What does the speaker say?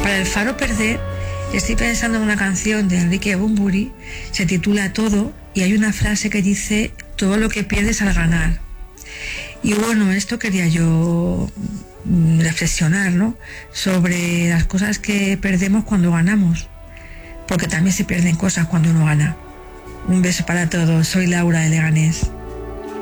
Para el Faro Perder estoy pensando en una canción de Enrique Bunbury, se titula Todo, y hay una frase que dice: todo lo que pierdes al ganar. Y bueno, esto quería yo reflexionar, ¿no?, sobre las cosas que perdemos cuando ganamos, porque también se pierden cosas cuando uno gana. Un beso para todos, soy Laura de Leganés.